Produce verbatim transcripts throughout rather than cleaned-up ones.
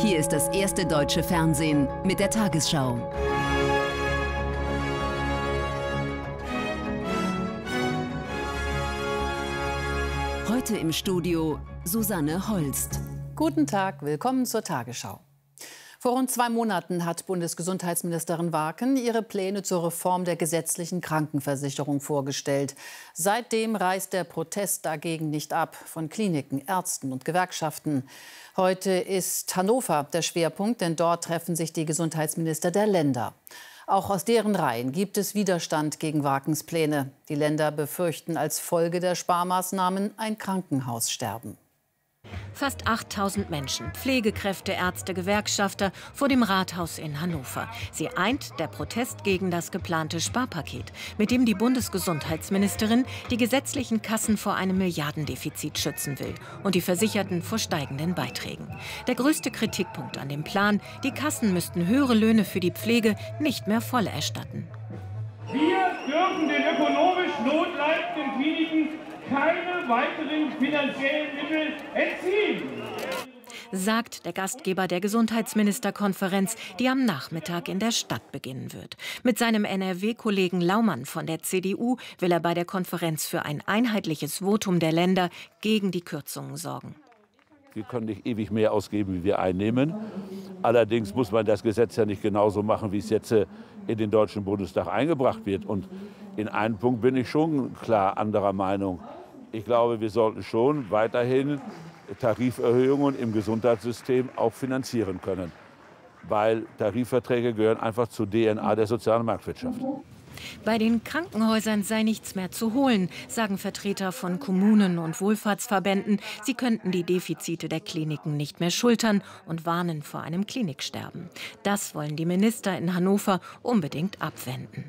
Hier ist das erste deutsche Fernsehen mit der Tagesschau. Heute im Studio Susanne Holst. Guten Tag, willkommen zur Tagesschau. Vor rund zwei Monaten hat Bundesgesundheitsministerin Warken ihre Pläne zur Reform der gesetzlichen Krankenversicherung vorgestellt. Seitdem reißt der Protest dagegen nicht ab, von Kliniken, Ärzten und Gewerkschaften. Heute ist Hannover der Schwerpunkt, denn dort treffen sich die Gesundheitsminister der Länder. Auch aus deren Reihen gibt es Widerstand gegen Warkens Pläne. Die Länder befürchten als Folge der Sparmaßnahmen ein Krankenhaussterben. Fast achttausend Menschen, Pflegekräfte, Ärzte, Gewerkschafter vor dem Rathaus in Hannover. Sie eint der Protest gegen das geplante Sparpaket, mit dem die Bundesgesundheitsministerin die gesetzlichen Kassen vor einem Milliardendefizit schützen will und die Versicherten vor steigenden Beiträgen. Der größte Kritikpunkt an dem Plan: die Kassen müssten höhere Löhne für die Pflege nicht mehr voll erstatten. Wir dürfen den ökonomisch notleidenden Kliniken keine weiteren finanziellen Mittel entziehen, sagt der Gastgeber der Gesundheitsministerkonferenz, die am Nachmittag in der Stadt beginnen wird. Mit seinem N R W-Kollegen Laumann von der C D U will er bei der Konferenz für ein einheitliches Votum der Länder gegen die Kürzungen sorgen. Wir können nicht ewig mehr ausgeben, wie wir einnehmen. Allerdings muss man das Gesetz ja nicht genauso machen, wie es jetzt in den Deutschen Bundestag eingebracht wird. Und in einem Punkt bin ich schon klar anderer Meinung. Ich glaube, wir sollten schon weiterhin Tariferhöhungen im Gesundheitssystem auch finanzieren können. Weil Tarifverträge gehören einfach zur D N A der sozialen Marktwirtschaft. Bei den Krankenhäusern sei nichts mehr zu holen, sagen Vertreter von Kommunen und Wohlfahrtsverbänden. Sie könnten die Defizite der Kliniken nicht mehr schultern und warnen vor einem Kliniksterben. Das wollen die Minister in Hannover unbedingt abwenden.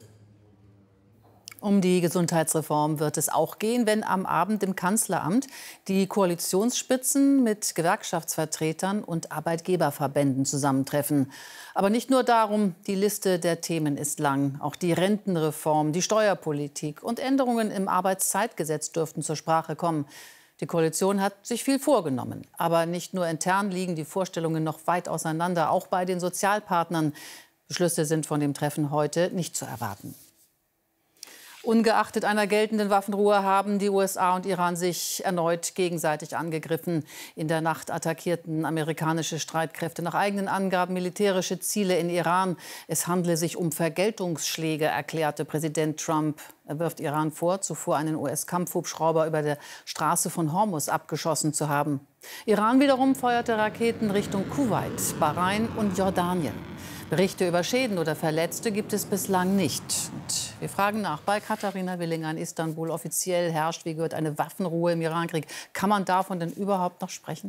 Um die Gesundheitsreform wird es auch gehen, wenn am Abend im Kanzleramt die Koalitionsspitzen mit Gewerkschaftsvertretern und Arbeitgeberverbänden zusammentreffen. Aber nicht nur darum, die Liste der Themen ist lang. Auch die Rentenreform, die Steuerpolitik und Änderungen im Arbeitszeitgesetz dürften zur Sprache kommen. Die Koalition hat sich viel vorgenommen. Aber nicht nur intern liegen die Vorstellungen noch weit auseinander, auch bei den Sozialpartnern. Beschlüsse sind von dem Treffen heute nicht zu erwarten. Ungeachtet einer geltenden Waffenruhe haben die U S A und Iran sich erneut gegenseitig angegriffen. In der Nacht attackierten amerikanische Streitkräfte nach eigenen Angaben militärische Ziele in Iran. Es handle sich um Vergeltungsschläge, erklärte Präsident Trump. Er wirft Iran vor, zuvor einen U S-Kampfhubschrauber über der Straße von Hormuz abgeschossen zu haben. Iran wiederum feuerte Raketen Richtung Kuwait, Bahrain und Jordanien. Berichte über Schäden oder Verletzte gibt es bislang nicht. Und wir fragen nach bei Katharina Willinger in Istanbul. Offiziell herrscht, wie gehört, eine Waffenruhe im Irankrieg. Kann man davon denn überhaupt noch sprechen?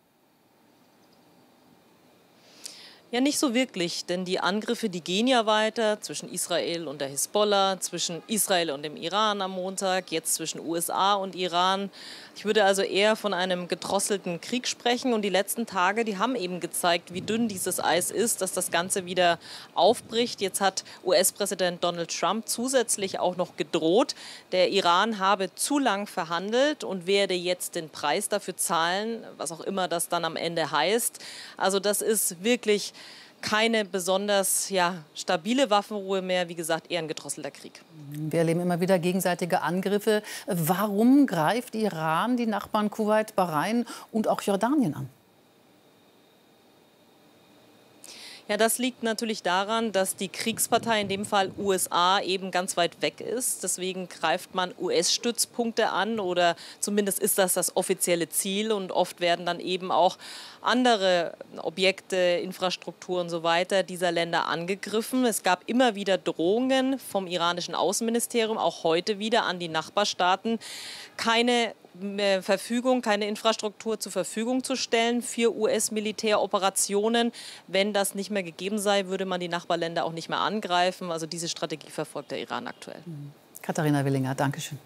Ja, nicht so wirklich, denn die Angriffe, die gehen ja weiter zwischen Israel und der Hisbollah, zwischen Israel und dem Iran am Montag, jetzt zwischen U S A und Iran. Ich würde also eher von einem gedrosselten Krieg sprechen. Und die letzten Tage, die haben eben gezeigt, wie dünn dieses Eis ist, dass das Ganze wieder aufbricht. Jetzt hat U S-Präsident Donald Trump zusätzlich auch noch gedroht, der Iran habe zu lang verhandelt und werde jetzt den Preis dafür zahlen, was auch immer das dann am Ende heißt. Also das ist wirklich keine besonders ja, stabile Waffenruhe mehr, wie gesagt, eher ein gedrosselter Krieg. Wir erleben immer wieder gegenseitige Angriffe. Warum greift Iran die Nachbarn Kuwait, Bahrain und auch Jordanien an? Ja, das liegt natürlich daran, dass die Kriegspartei, in dem Fall U S A, eben ganz weit weg ist. Deswegen greift man U S-Stützpunkte an oder zumindest ist das das offizielle Ziel. Und oft werden dann eben auch andere Objekte, Infrastruktur und so weiter dieser Länder angegriffen. Es gab immer wieder Drohungen vom iranischen Außenministerium, auch heute wieder an die Nachbarstaaten, keine Verfügung, keine Infrastruktur zur Verfügung zu stellen für U S-Militäroperationen. Wenn das nicht mehr gegeben sei, würde man die Nachbarländer auch nicht mehr angreifen. Also diese Strategie verfolgt der Iran aktuell. Katharina Willinger, danke schön.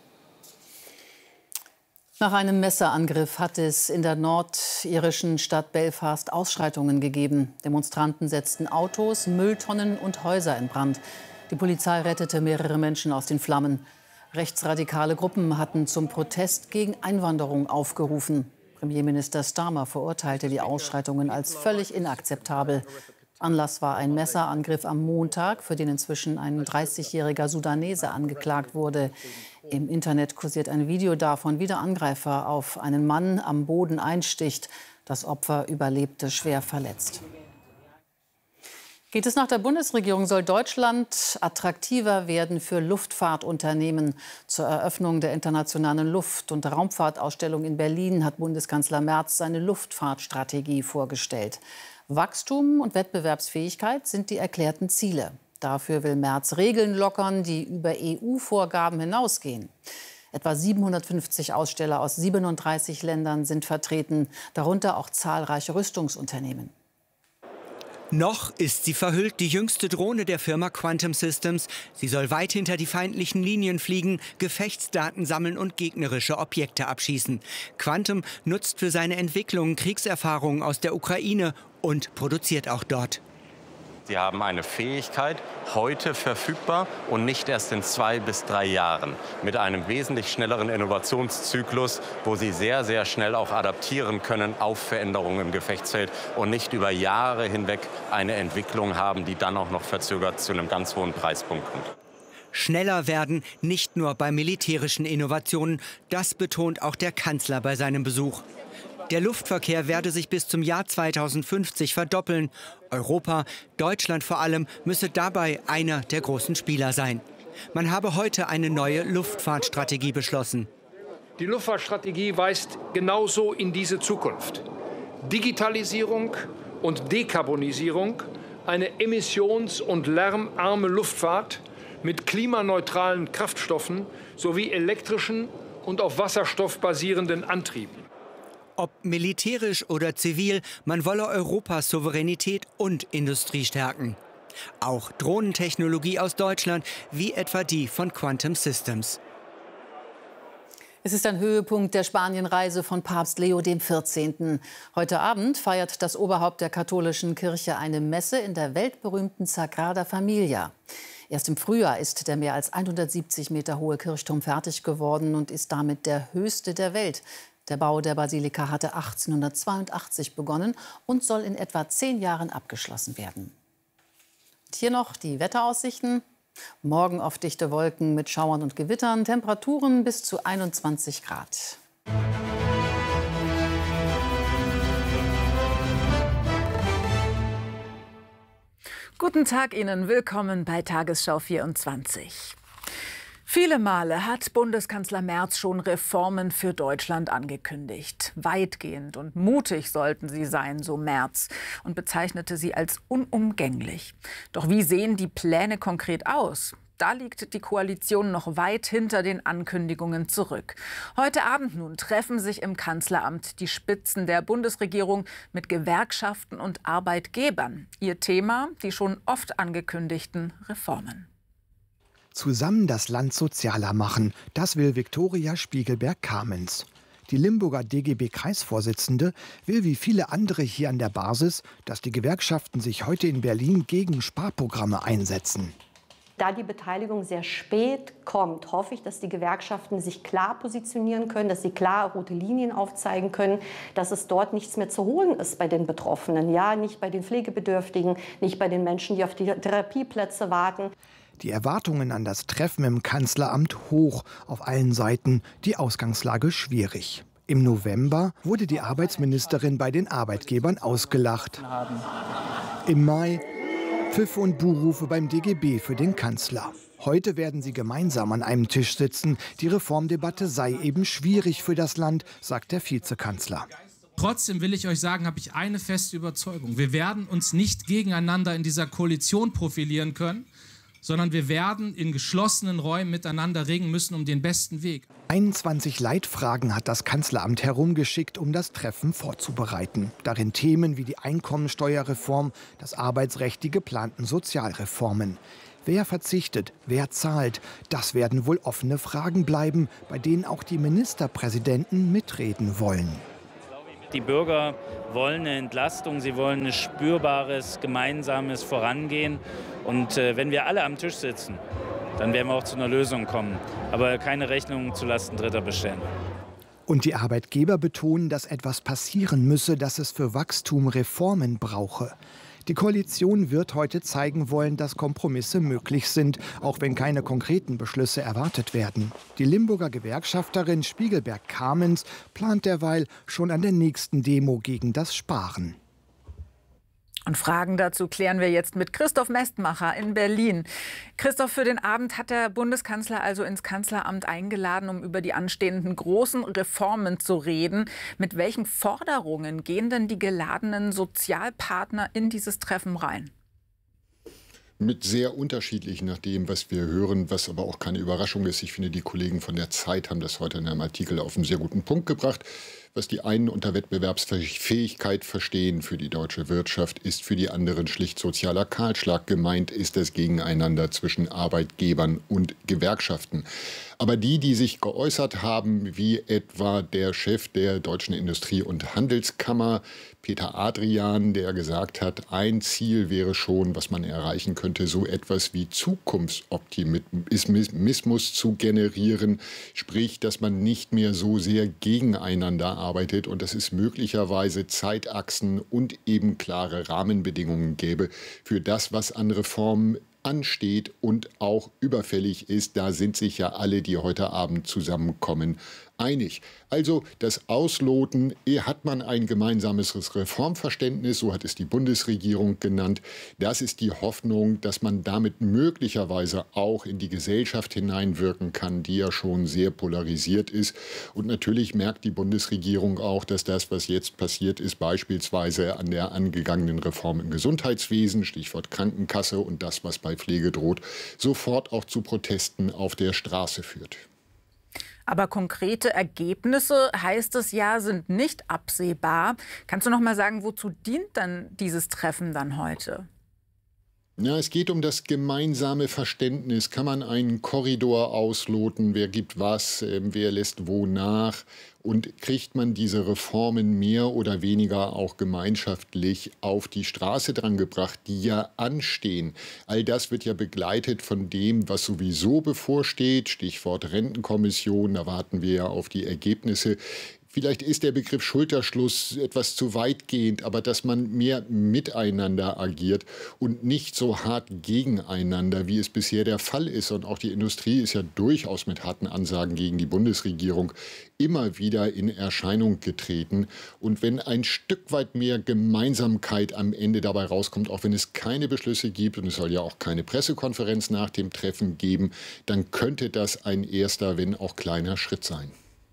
Nach einem Messerangriff hat es in der nordirischen Stadt Belfast Ausschreitungen gegeben. Demonstranten setzten Autos, Mülltonnen und Häuser in Brand. Die Polizei rettete mehrere Menschen aus den Flammen. Rechtsradikale Gruppen hatten zum Protest gegen Einwanderung aufgerufen. Premierminister Starmer verurteilte die Ausschreitungen als völlig inakzeptabel. Anlass war ein Messerangriff am Montag, für den inzwischen ein dreißigjähriger Sudanese angeklagt wurde. Im Internet kursiert ein Video davon, wie der Angreifer auf einen Mann am Boden einsticht. Das Opfer überlebte schwer verletzt. Geht es nach der Bundesregierung, soll Deutschland attraktiver werden für Luftfahrtunternehmen. Zur Eröffnung der internationalen Luft- und Raumfahrtausstellung in Berlin hat Bundeskanzler Merz seine Luftfahrtstrategie vorgestellt. Wachstum und Wettbewerbsfähigkeit sind die erklärten Ziele. Dafür will Merz Regeln lockern, die über E U-Vorgaben hinausgehen. Etwa siebenhundertfünfzig Aussteller aus siebenunddreißig Ländern sind vertreten, darunter auch zahlreiche Rüstungsunternehmen. Noch ist sie verhüllt, die jüngste Drohne der Firma Quantum Systems. Sie soll weit hinter die feindlichen Linien fliegen, Gefechtsdaten sammeln und gegnerische Objekte abschießen. Quantum nutzt für seine Entwicklung Kriegserfahrungen aus der Ukraine und produziert auch dort. Sie haben eine Fähigkeit, heute verfügbar und nicht erst in zwei bis drei Jahren. Mit einem wesentlich schnelleren Innovationszyklus, wo Sie sehr, sehr schnell auch adaptieren können auf Veränderungen im Gefechtsfeld und nicht über Jahre hinweg eine Entwicklung haben, die dann auch noch verzögert zu einem ganz hohen Preispunkt kommt. Schneller werden, nicht nur bei militärischen Innovationen. Das betont auch der Kanzler bei seinem Besuch. Der Luftverkehr werde sich bis zum Jahr zweitausendfünfzig verdoppeln. Europa, Deutschland vor allem, müsse dabei einer der großen Spieler sein. Man habe heute eine neue Luftfahrtstrategie beschlossen. Die Luftfahrtstrategie weist genauso in diese Zukunft. Digitalisierung und Dekarbonisierung, eine emissions- und lärmarme Luftfahrt mit klimaneutralen Kraftstoffen sowie elektrischen und auf Wasserstoff basierenden Antrieben. Ob militärisch oder zivil, man wolle Europas Souveränität und Industrie stärken. Auch Drohnentechnologie aus Deutschland, wie etwa die von Quantum Systems. Es ist ein Höhepunkt der Spanienreise von Papst Leo der vierzehnten. Heute Abend feiert das Oberhaupt der katholischen Kirche eine Messe in der weltberühmten Sagrada Familia. Erst im Frühjahr ist der mehr als hundertsiebzig Meter hohe Kirchturm fertig geworden und ist damit der höchste der Welt. Der Bau der Basilika hatte achtzehnhundertzweiundachtzig begonnen und soll in etwa zehn Jahren abgeschlossen werden. Und hier noch die Wetteraussichten. Morgen oft dichte Wolken mit Schauern und Gewittern, Temperaturen bis zu einundzwanzig Grad. Guten Tag Ihnen, willkommen bei Tagesschau vierundzwanzig. Viele Male hat Bundeskanzler Merz schon Reformen für Deutschland angekündigt. Weitgehend und mutig sollten sie sein, so Merz, und bezeichnete sie als unumgänglich. Doch wie sehen die Pläne konkret aus? Da liegt die Koalition noch weit hinter den Ankündigungen zurück. Heute Abend nun treffen sich im Kanzleramt die Spitzen der Bundesregierung mit Gewerkschaften und Arbeitgebern. Ihr Thema, die schon oft angekündigten Reformen. Zusammen das Land sozialer machen, das will Viktoria Spiegelberg-Kamens. Die Limburger D G B-Kreisvorsitzende will wie viele andere hier an der Basis, dass die Gewerkschaften sich heute in Berlin gegen Sparprogramme einsetzen. Da die Beteiligung sehr spät kommt, hoffe ich, dass die Gewerkschaften sich klar positionieren können, dass sie klar rote Linien aufzeigen können, dass es dort nichts mehr zu holen ist bei den Betroffenen. Ja, nicht bei den Pflegebedürftigen, nicht bei den Menschen, die auf die Therapieplätze warten. Die Erwartungen an das Treffen im Kanzleramt hoch, auf allen Seiten die Ausgangslage schwierig. Im November wurde die Arbeitsministerin bei den Arbeitgebern ausgelacht. Im Mai Pfiffe und Buhrufe beim D G B für den Kanzler. Heute werden sie gemeinsam an einem Tisch sitzen. Die Reformdebatte sei eben schwierig für das Land, sagt der Vizekanzler. Trotzdem will ich euch sagen, habe ich eine feste Überzeugung. Wir werden uns nicht gegeneinander in dieser Koalition profilieren können, sondern wir werden in geschlossenen Räumen miteinander ringen müssen um den besten Weg. einundzwanzig Leitfragen hat das Kanzleramt herumgeschickt, um das Treffen vorzubereiten. Darin Themen wie die Einkommensteuerreform, das Arbeitsrecht, die geplanten Sozialreformen. Wer verzichtet, wer zahlt, das werden wohl offene Fragen bleiben, bei denen auch die Ministerpräsidenten mitreden wollen. Die Bürger wollen eine Entlastung, sie wollen ein spürbares, gemeinsames Vorangehen. Und äh, wenn wir alle am Tisch sitzen, dann werden wir auch zu einer Lösung kommen. Aber keine Rechnung zulasten Dritter bestellen. Und die Arbeitgeber betonen, dass etwas passieren müsse, dass es für Wachstum Reformen brauche. Die Koalition wird heute zeigen wollen, dass Kompromisse möglich sind, auch wenn keine konkreten Beschlüsse erwartet werden. Die Limburger Gewerkschafterin Spiegelberg-Kamens plant derweil schon an der nächsten Demo gegen das Sparen. Und Fragen dazu klären wir jetzt mit Christoph Mestmacher in Berlin. Christoph, für den Abend hat der Bundeskanzler also ins Kanzleramt eingeladen, um über die anstehenden großen Reformen zu reden. Mit welchen Forderungen gehen denn die geladenen Sozialpartner in dieses Treffen rein? Mit sehr unterschiedlich nach dem, was wir hören, was aber auch keine Überraschung ist. Ich finde, die Kollegen von der Zeit haben das heute in einem Artikel auf einen sehr guten Punkt gebracht. Was die einen unter Wettbewerbsfähigkeit verstehen für die deutsche Wirtschaft, ist für die anderen schlicht sozialer Kahlschlag. Gemeint ist das Gegeneinander zwischen Arbeitgebern und Gewerkschaften. Aber die, die sich geäußert haben, wie etwa der Chef der Deutschen Industrie- und Handelskammer, Peter Adrian, der gesagt hat, ein Ziel wäre schon, was man erreichen könnte, so etwas wie Zukunftsoptimismus zu generieren. Sprich, dass man nicht mehr so sehr gegeneinander arbeitet und dass es möglicherweise Zeitachsen und eben klare Rahmenbedingungen gäbe für das, was an Reformen ansteht und auch überfällig ist. Da sind sich ja alle, die heute Abend zusammenkommen, einig. Also das Ausloten, hat man ein gemeinsames Reformverständnis, so hat es die Bundesregierung genannt. Das ist die Hoffnung, dass man damit möglicherweise auch in die Gesellschaft hineinwirken kann, die ja schon sehr polarisiert ist. Und natürlich merkt die Bundesregierung auch, dass das, was jetzt passiert ist, beispielsweise an der angegangenen Reform im Gesundheitswesen, Stichwort Krankenkasse und das, was bei Pflege droht, sofort auch zu Protesten auf der Straße führt. Aber konkrete Ergebnisse, heißt es ja, sind nicht absehbar. Kannst du noch mal sagen, wozu dient dann dieses Treffen dann heute? Ja, es geht um das gemeinsame Verständnis. Kann man einen Korridor ausloten? Wer gibt was? Wer lässt wo nach? Und kriegt man diese Reformen mehr oder weniger auch gemeinschaftlich auf die Straße drangebracht, die ja anstehen? All das wird ja begleitet von dem, was sowieso bevorsteht. Stichwort Rentenkommission, da warten wir ja auf die Ergebnisse. Vielleicht ist der Begriff Schulterschluss etwas zu weitgehend, aber dass man mehr miteinander agiert und nicht so hart gegeneinander, wie es bisher der Fall ist. Und auch die Industrie ist ja durchaus mit harten Ansagen gegen die Bundesregierung immer wieder in Erscheinung getreten. Und wenn ein Stück weit mehr Gemeinsamkeit am Ende dabei rauskommt, auch wenn es keine Beschlüsse gibt und es soll ja auch keine Pressekonferenz nach dem Treffen geben, dann könnte das ein erster, wenn auch kleiner Schritt sein.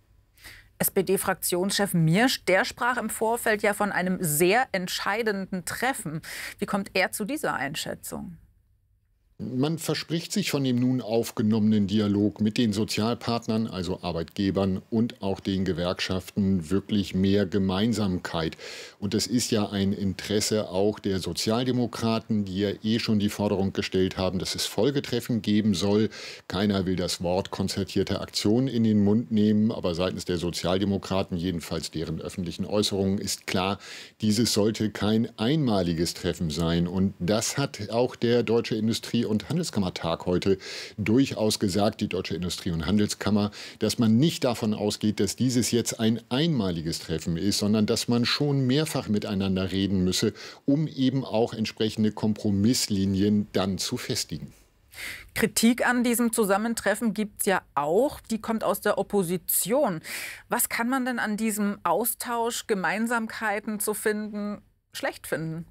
S P D-Fraktionschef Miersch, der sprach im Vorfeld ja von einem sehr entscheidenden Treffen. Wie kommt er zu dieser Einschätzung? Man verspricht sich von dem nun aufgenommenen Dialog mit den Sozialpartnern, also Arbeitgebern und auch den Gewerkschaften, wirklich mehr Gemeinsamkeit. Und das ist ja ein Interesse auch der Sozialdemokraten, die ja eh schon die Forderung gestellt haben, dass es Folgetreffen geben soll. Keiner will das Wort konzertierte Aktion in den Mund nehmen, aber seitens der Sozialdemokraten, jedenfalls deren öffentlichen Äußerungen, ist klar, dieses sollte kein einmaliges Treffen sein. Und das hat auch der Deutsche Industrie- und Handelskammertag heute durchaus gesagt, die Deutsche Industrie- und Handelskammer, dass man nicht davon ausgeht, dass dieses jetzt ein einmaliges Treffen ist, sondern dass man schon mehrfach miteinander reden müsse, um eben auch entsprechende Kompromisslinien dann zu festigen. Kritik an diesem Zusammentreffen gibt es ja auch. Die kommt aus der Opposition. Was kann man denn an diesem Austausch, Gemeinsamkeiten zu finden, schlecht finden?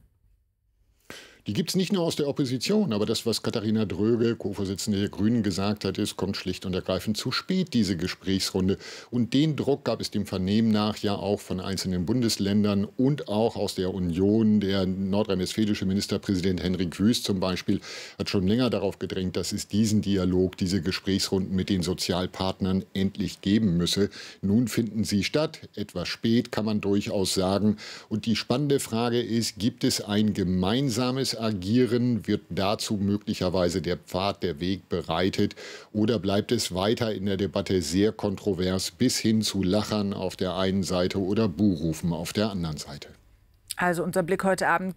Die gibt es nicht nur aus der Opposition, aber das, was Katharina Dröge, Co-Vorsitzende der Grünen, gesagt hat, ist, kommt schlicht und ergreifend zu spät, diese Gesprächsrunde. Und den Druck gab es dem Vernehmen nach ja auch von einzelnen Bundesländern und auch aus der Union. Der nordrhein-westfälische Ministerpräsident Henrik Wüst zum Beispiel hat schon länger darauf gedrängt, dass es diesen Dialog, diese Gesprächsrunden mit den Sozialpartnern endlich geben müsse. Nun finden sie statt, etwas spät, kann man durchaus sagen. Und die spannende Frage ist, gibt es ein gemeinsames Agieren, wird dazu möglicherweise der Pfad, der Weg bereitet oder bleibt es weiter in der Debatte sehr kontrovers bis hin zu Lachern auf der einen Seite oder Buhrufen auf der anderen Seite? Also unser Blick heute Abend